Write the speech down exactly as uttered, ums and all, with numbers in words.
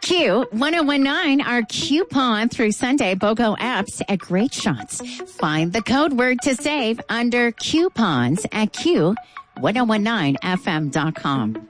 Q one oh one nine, our coupon through Sunday BOGO apps at Great Shots. Find the code word to save under coupons at Q one oh one nine F M dot com.